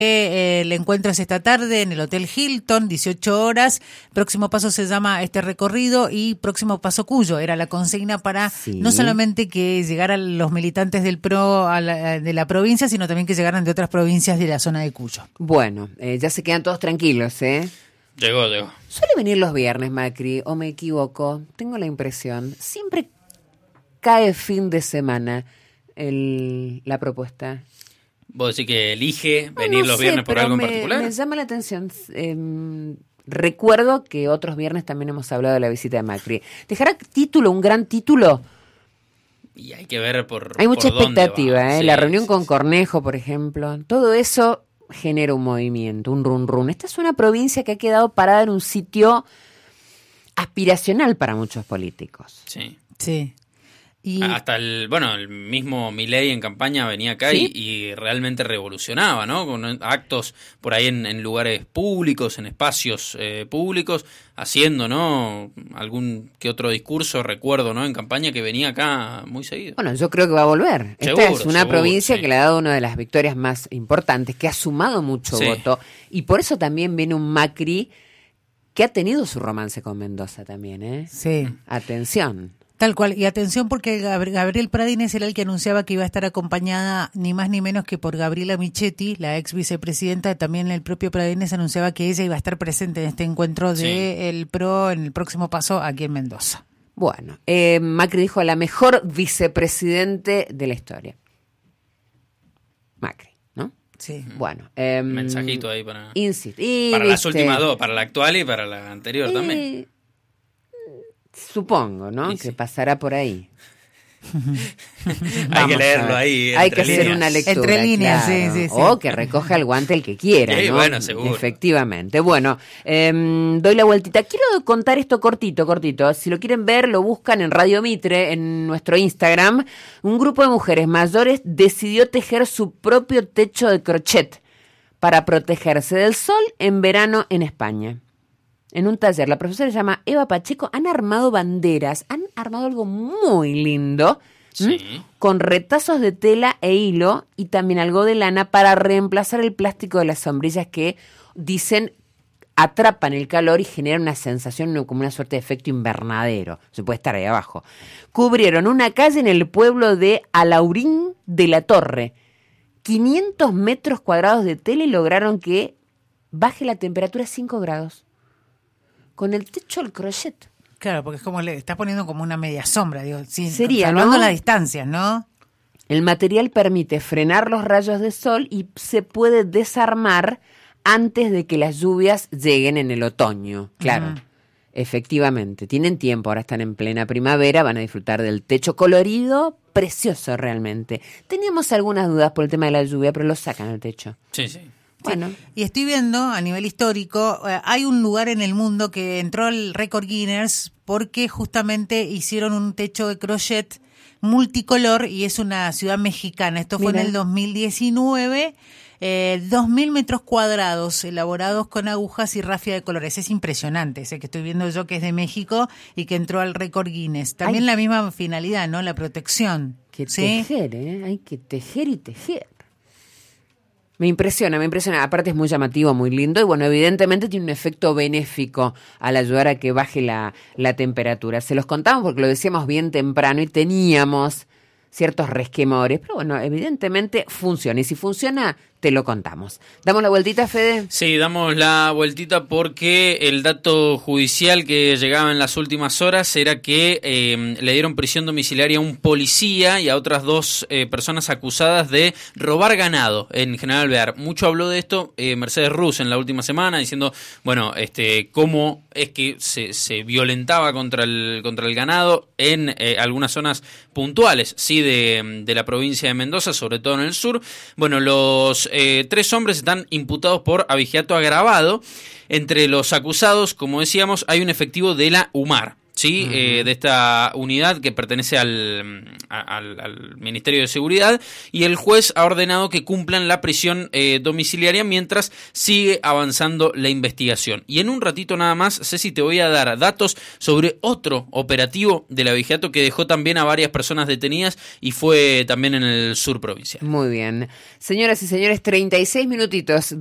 El encuentro es esta tarde en el Hotel Hilton, 18 horas. Próximo paso se llama este recorrido y próximo paso Cuyo. Era la consigna para no solamente que llegaran los militantes del PRO de la provincia, sino también que llegaran de otras provincias de la zona de Cuyo. Bueno, ya se quedan todos tranquilos, ¿eh? Llegó. ¿Suele venir los viernes, Macri, o me equivoco? Tengo la impresión. Siempre cae fin de semana la propuesta. ¿Vos decís que elige venir los viernes por algo en particular? Me llama la atención. Recuerdo que otros viernes también hemos hablado de la visita de Macri. ¿Dejará título, un gran título? Y hay que ver por Hay mucha por expectativa, dónde va. la reunión con Cornejo, por ejemplo. Todo eso genera un movimiento, un run run. Esta es una provincia que ha quedado parada en un sitio aspiracional para muchos políticos. Sí. Y hasta el mismo Milei en campaña venía acá y realmente revolucionaba, ¿no? Con actos por ahí en lugares públicos, en espacios públicos, haciendo, ¿no? Algún que otro discurso, recuerdo, ¿no? En campaña que venía acá muy seguido. Bueno, yo creo que va a volver. Seguro, Esta es una provincia sí, que le ha dado una de las victorias más importantes, que ha sumado mucho voto. Y por eso también viene un Macri que ha tenido su romance con Mendoza también, ¿eh? Sí. Atención. Tal cual, y atención porque Gabriel Pradines era el que anunciaba que iba a estar acompañada ni más ni menos que por Gabriela Michetti, la ex vicepresidenta. También el propio Pradines anunciaba que ella iba a estar presente en este encuentro del PRO en el próximo paso aquí en Mendoza. Bueno, Macri dijo la mejor vicepresidente de la historia. Macri, ¿no? Sí. Bueno. Mensajito ahí para para las últimas dos, para la actual y para la anterior también. Supongo, ¿no? Que pasará por ahí. Hay que leerlo ahí. Hay que hacer una lectura. Entre líneas, claro. sí. O que recoja el guante el que quiera, ¿no? Bueno, seguro. Efectivamente. Bueno, doy la vueltita. Quiero contar esto cortito. Si lo quieren ver, lo buscan en Radio Mitre, en nuestro Instagram. Un grupo de mujeres mayores decidió tejer su propio techo de crochet para protegerse del sol en verano en España. En un taller, la profesora se llama Eva Pacheco, han armado banderas, han armado algo muy lindo, con retazos de tela e hilo y también algo de lana para reemplazar el plástico de las sombrillas que dicen atrapan el calor y generan una sensación como una suerte de efecto invernadero. Se puede estar ahí abajo. Cubrieron una calle en el pueblo de Alaurín de la Torre, 500 metros cuadrados de tela y lograron que baje la temperatura a 5 grados. Con el techo al crochet. Claro, porque es como le estás poniendo como una media sombra, digo, sería, salvando ¿no? las distancias, ¿no? El material permite frenar los rayos de sol y se puede desarmar antes de que las lluvias lleguen en el otoño. Claro, efectivamente, tienen tiempo, ahora están en plena primavera, van a disfrutar del techo colorido, precioso realmente. Teníamos algunas dudas por el tema de la lluvia, pero lo sacan al techo. Sí. Bueno. Sí. Y estoy viendo a nivel histórico, hay un lugar en el mundo que entró al récord Guinness porque justamente hicieron un techo de crochet multicolor y es una ciudad mexicana. Esto fue en el 2019, 2.000 metros cuadrados elaborados con agujas y rafia de colores. Es impresionante ese que estoy viendo yo, que es de México y que entró al récord Guinness. También la misma finalidad, ¿no? La protección. Que tejer, hay que tejer y tejer. Me impresiona. Aparte es muy llamativo, muy lindo y bueno, evidentemente tiene un efecto benéfico al ayudar a que baje la temperatura. Se los contamos porque lo decíamos bien temprano y teníamos ciertos resquemores, pero bueno, evidentemente funciona y si funciona te lo contamos. ¿Damos la vueltita, Fede? Sí, damos la vueltita porque el dato judicial que llegaba en las últimas horas era que le dieron prisión domiciliaria a un policía y a otras dos personas acusadas de robar ganado en General Alvear. Mucho habló de esto Mercedes Rus en la última semana, diciendo, bueno, cómo es que se violentaba contra el ganado en algunas zonas puntuales, sí, de la provincia de Mendoza, sobre todo en el sur. Bueno, los 3 hombres están imputados por abigeato agravado. Entre los acusados, como decíamos, hay un efectivo de la UMAR, ¿sí? De esta unidad que pertenece al Ministerio de Seguridad, y el juez ha ordenado que cumplan la prisión domiciliaria mientras sigue avanzando la investigación. Y en un ratito nada más, Ceci, te voy a dar datos sobre otro operativo del abigeato que dejó también a varias personas detenidas y fue también en el sur provincial. Muy bien. Señoras y señores, 36 minutitos.